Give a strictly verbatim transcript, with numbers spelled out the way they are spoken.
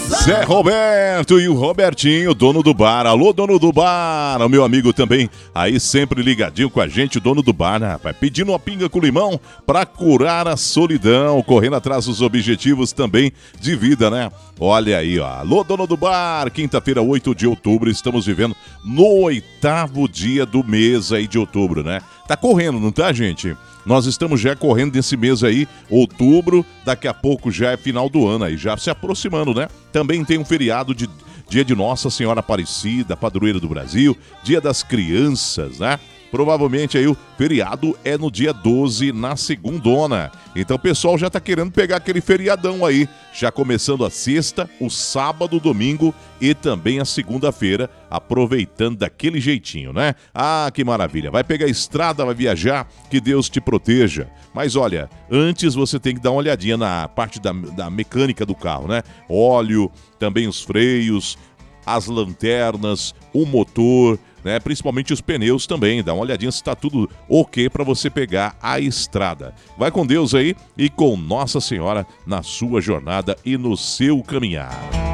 Zé Roberto e o Robertinho, dono do bar. Alô, dono do bar, o meu amigo também, aí sempre ligadinho com a gente, o dono do bar, né, rapaz? Pedindo uma pinga com limão pra curar a solidão, correndo atrás dos objetivos também de vida, né? Olha aí, ó. Alô, dono do bar, quinta-feira, oito de outubro, estamos vivendo no oitavo dia do mês aí de outubro, né? Tá correndo, não tá, gente? Nós estamos já correndo desse mês aí, outubro, daqui a pouco já é final do ano aí, já se aproximando, né? Também tem um feriado de dia de Nossa Senhora Aparecida, padroeira do Brasil, dia das crianças, né? Provavelmente aí o feriado é no dia doze, na segundona. Então o pessoal já tá querendo pegar aquele feriadão aí, já começando a sexta, o sábado, o domingo e também a segunda-feira, aproveitando daquele jeitinho, né? Ah, que maravilha. Vai pegar a estrada, vai viajar, que Deus te proteja. Mas olha, antes você tem que dar uma olhadinha na parte da, da mecânica do carro, né? Óleo, também os freios, as lanternas, o motor, né? Principalmente os pneus também. Dá uma olhadinha se está tudo ok para você pegar a estrada. Vai com Deus aí e com Nossa Senhora na sua jornada e no seu caminhar.